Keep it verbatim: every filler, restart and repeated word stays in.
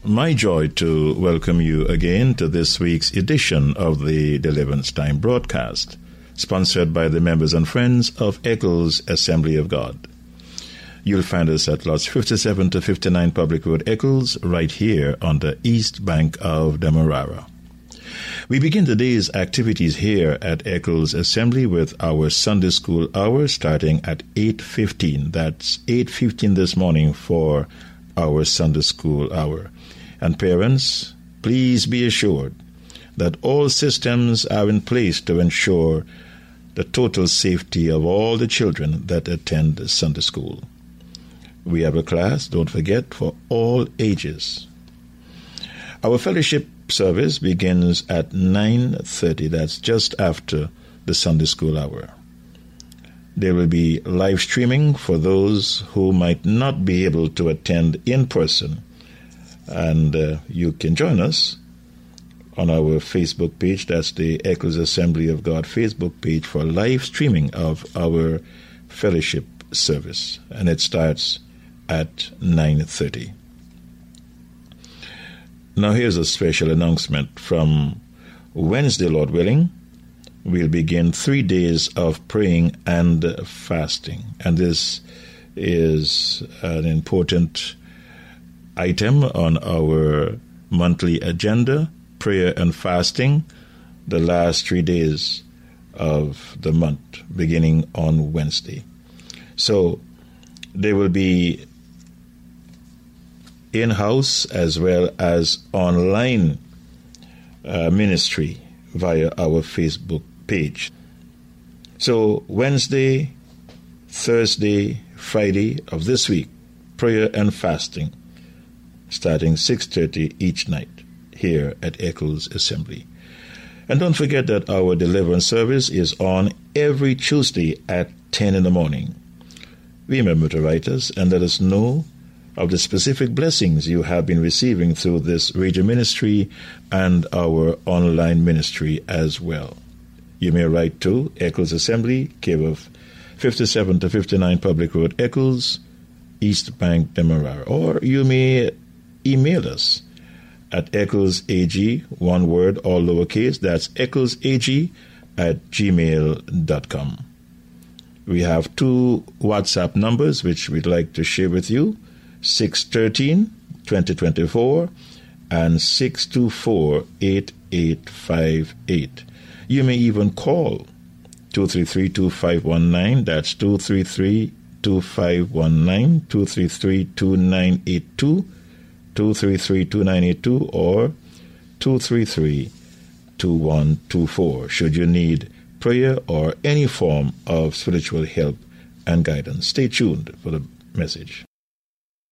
my joy to welcome you again to this week's edition of the Deliverance Time broadcast, sponsored by the members and friends of Eccles Assembly of God. You'll find us at lots fifty-seven to fifty-nine Public Road, Eccles, right here on the east bank of Demerara. We begin today's activities here at Eccles Assembly with our Sunday School hour starting at eight fifteen. That's eight fifteen this morning for our Sunday School hour. And parents, please be assured that all systems are in place to ensure the total safety of all the children that attend Sunday School. We have a class, don't forget, for all ages. Our fellowship service begins at nine thirty. That's just after the Sunday School hour. There will be live streaming for those who might not be able to attend in person. And uh, you can join us on our Facebook page. That's the Eccles Assembly of God Facebook page for live streaming of our fellowship service. And it starts at nine thirty. Now here's a special announcement. From Wednesday, Lord willing, we'll begin three days of praying and fasting. And this is an important item on our monthly agenda, prayer and fasting, the last three days of the month, beginning on Wednesday. So there will be in-house as well as online uh, ministry via our Facebook page. So Wednesday, Thursday, Friday of this week, prayer and fasting, starting six thirty each night here at Eccles Assembly. And don't forget that our deliverance service is on every Tuesday at ten in the morning. Remember to write us and let us know of the specific blessings you have been receiving through this radio ministry and our online ministry as well. You may write to Eccles Assembly, care of fifty-seven to fifty-nine Public Road, Eccles, East Bank, Demerara. Or you may email us at ecclesag, one word, all lowercase. That's ecclesag at gmail dot com. We have two WhatsApp numbers which we'd like to share with you, six one three, two zero two four and six two four, eight eight five eight. You may even call two three three, two five one nine. That's two three three, two five one nine, two three three, two nine eight two, two three three, two nine eight two, or two three three, two one two four, should you need prayer or any form of spiritual help and guidance. Stay tuned for the message.